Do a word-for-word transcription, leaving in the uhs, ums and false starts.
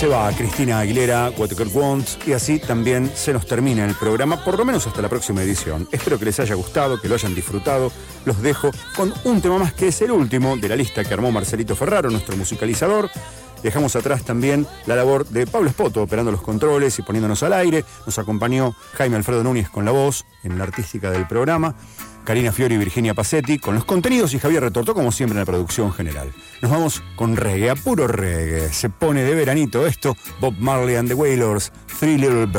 se va Cristina Aguilera, What the Girl Wants, y así también se nos termina el programa, por lo menos hasta la próxima edición. Espero que les haya gustado, que lo hayan disfrutado. Los dejo con un tema más que es el último de la lista que armó Marcelito Ferraro, nuestro musicalizador. Dejamos atrás también la labor de Pablo Espoto operando los controles y poniéndonos al aire. Nos acompañó Jaime Alfredo Núñez con la voz en la artística del programa, Karina Fiori y Virginia Pacetti con los contenidos y Javier Retorto como siempre en la producción general. Nos vamos con reggae, a puro reggae. Se pone de veranito esto, Bob Marley and the Wailers, Three Little Birds.